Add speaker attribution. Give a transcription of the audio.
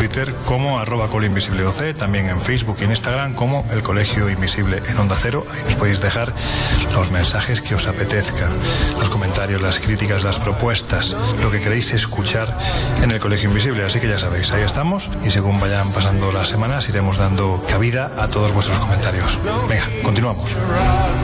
Speaker 1: Twitter como @coleoinvisibleoc, también en Facebook y en Instagram como El Colegio Invisible en Onda Cero. Ahí nos podéis dejar los mensajes que os apetezcan, los comentarios, las críticas, las propuestas, lo que queréis escuchar en El Colegio Invisible. Así que ya sabéis, ahí estamos, y según vayan pasando las semanas iremos dando cabida a todos vuestros comentarios. Venga, continuamos.